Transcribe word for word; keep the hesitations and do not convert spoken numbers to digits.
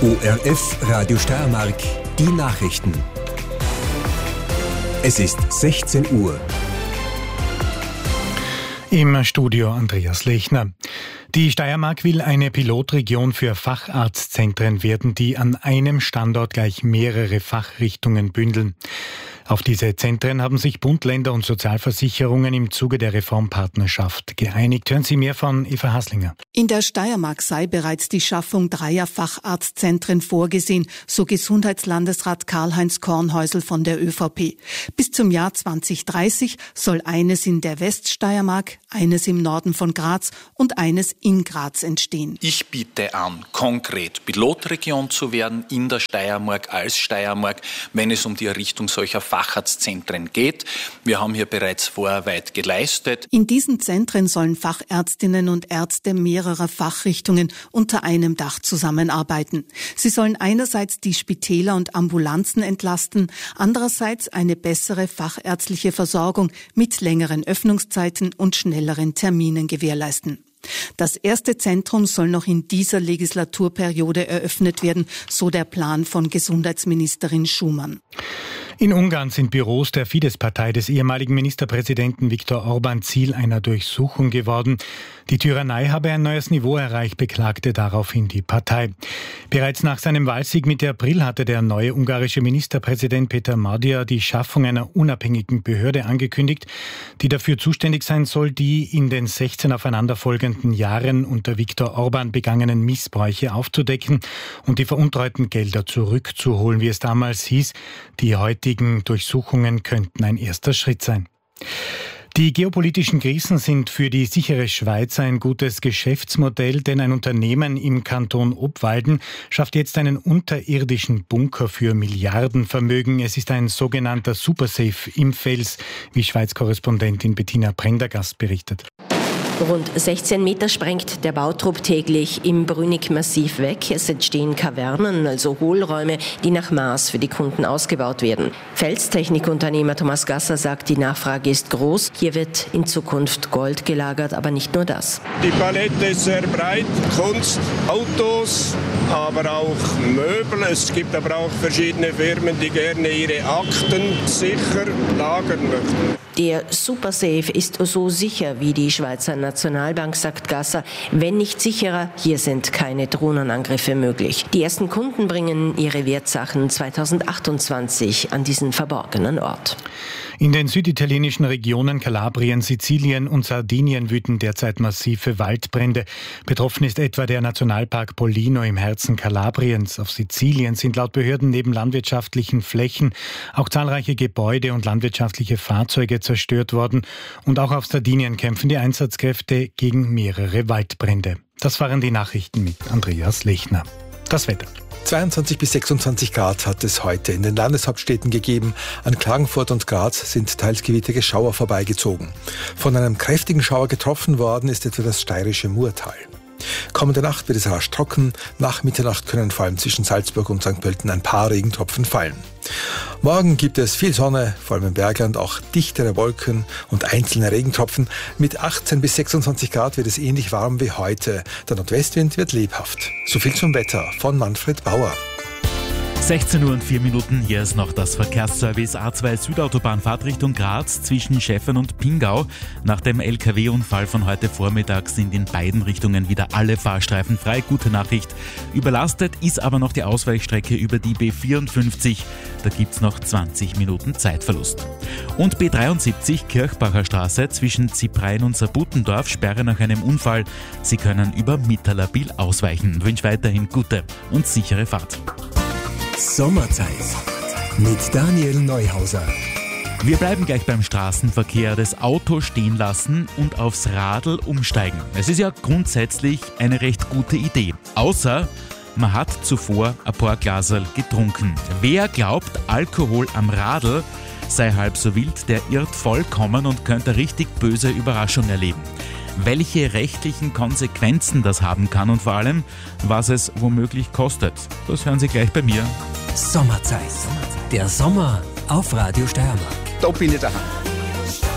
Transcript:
O R F Radio Steiermark, die Nachrichten. Es ist sechzehn Uhr. Im Studio Andreas Lechner. Die Steiermark will eine Pilotregion für Facharztzentren werden, die an einem Standort gleich mehrere Fachrichtungen bündeln. Auf diese Zentren haben sich Bund, Länder und Sozialversicherungen im Zuge der Reformpartnerschaft geeinigt. Hören Sie mehr von Eva Haslinger. In der Steiermark sei bereits die Schaffung dreier Facharztzentren vorgesehen, so Gesundheitslandesrat Karl-Heinz Kornhäusl von der ÖVP. Bis zum Jahr zwanzig dreißig soll eines in der Weststeiermark, eines im Norden von Graz und eines in Graz entstehen. Ich biete an, konkret Pilotregion zu werden in der Steiermark als Steiermark, wenn es um die Errichtung solcher Facharztzentren geht. Wir haben hier bereits Vorarbeit geleistet. In diesen Zentren sollen Fachärztinnen und Ärzte mehrerer Fachrichtungen unter einem Dach zusammenarbeiten. Sie sollen einerseits die Spitäler und Ambulanzen entlasten, andererseits eine bessere fachärztliche Versorgung mit längeren Öffnungszeiten und schnelleren Terminen gewährleisten. Das erste Zentrum soll noch in dieser Legislaturperiode eröffnet werden, so der Plan von Gesundheitsministerin Schumann. In Ungarn sind Büros der Fidesz-Partei des ehemaligen Ministerpräsidenten Viktor Orbán Ziel einer Durchsuchung geworden. Die Tyrannei habe ein neues Niveau erreicht, beklagte daraufhin die Partei. Bereits nach seinem Wahlsieg Mitte April hatte der neue ungarische Ministerpräsident Peter Magyar die Schaffung einer unabhängigen Behörde angekündigt, die dafür zuständig sein soll, die in den sechzehn aufeinanderfolgenden Jahren unter Viktor Orbán begangenen Missbräuche aufzudecken und die veruntreuten Gelder zurückzuholen, wie es damals hieß. Die heutigen Durchsuchungen könnten ein erster Schritt sein. Die geopolitischen Krisen sind für die sichere Schweiz ein gutes Geschäftsmodell, denn ein Unternehmen im Kanton Obwalden schafft jetzt einen unterirdischen Bunker für Milliardenvermögen. Es ist ein sogenannter Supersafe im Fels, wie Schweiz-Korrespondentin Bettina Prendergast berichtet. Rund sechzehn Meter sprengt der Bautrupp täglich im Brünig-Massiv weg. Es entstehen Kavernen, also Hohlräume, die nach Maß für die Kunden ausgebaut werden. Felstechnikunternehmer Thomas Gasser sagt, die Nachfrage ist groß. Hier wird in Zukunft Gold gelagert, aber nicht nur das. Die Palette ist sehr breit. Kunst, Autos, aber auch Möbel. Es gibt aber auch verschiedene Firmen, die gerne ihre Akten sicher lagern möchten. Der Supersafe ist so sicher wie die Schweizer Nationalbank, sagt Gasser. Wenn nicht sicherer, hier sind keine Drohnenangriffe möglich. Die ersten Kunden bringen ihre Wertsachen zweitausendachtundzwanzig an diesen verborgenen Ort. In den süditalienischen Regionen Kalabrien, Sizilien und Sardinien wüten derzeit massive Waldbrände. Betroffen ist etwa der Nationalpark Pollino im Herzen Kalabriens. Auf Sizilien sind laut Behörden neben landwirtschaftlichen Flächen auch zahlreiche Gebäude und landwirtschaftliche Fahrzeuge zerstört worden. Und auch auf Sardinien kämpfen die Einsatzkräfte gegen mehrere Waldbrände. Das waren die Nachrichten mit Andreas Lechner. Das Wetter. zweiundzwanzig bis sechsundzwanzig Grad hat es heute in den Landeshauptstädten gegeben. An Klagenfurt und Graz sind teils gewittrige Schauer vorbeigezogen. Von einem kräftigen Schauer getroffen worden ist etwa das steirische Murtal. Kommende Nacht wird es rasch trocken. Nach Mitternacht können vor allem zwischen Salzburg und Sankt Pölten ein paar Regentropfen fallen. Morgen gibt es viel Sonne, vor allem im Bergland auch dichtere Wolken und einzelne Regentropfen. Mit achtzehn bis sechsundzwanzig Grad wird es ähnlich warm wie heute. Der Nordwestwind wird lebhaft. So viel zum Wetter von Manfred Bauer. sechzehn Uhr und vier Minuten, hier ist noch das Verkehrsservice A zwei Südautobahnfahrt Richtung Graz zwischen Schäffen und Pingau. Nach dem L K W-Unfall von heute Vormittag sind in beiden Richtungen wieder alle Fahrstreifen frei. Gute Nachricht. Überlastet ist aber noch die Ausweichstrecke über die B vierundfünfzig. Da gibt's noch zwanzig Minuten Zeitverlust. Und B dreiundsiebzig Kirchbacher Straße zwischen Ziprein und Sabutendorf, Sperre nach einem Unfall. Sie können über Mitterlabil ausweichen. Ich wünsche weiterhin gute und sichere Fahrt. Sommerzeit mit Daniel Neuhauser. Wir bleiben gleich beim Straßenverkehr. Das Auto stehen lassen und aufs Radl umsteigen. Es ist ja grundsätzlich eine recht gute Idee. Außer man hat zuvor ein paar Glaserl getrunken. Wer glaubt, Alkohol am Radl sei halb so wild, der irrt vollkommen und könnte eine richtig böse Überraschung erleben. Welche rechtlichen Konsequenzen das haben kann und vor allem, was es womöglich kostet. Das hören Sie gleich bei mir. Sommerzeit. Der Sommer auf Radio Steiermark. Da bin ich daheim.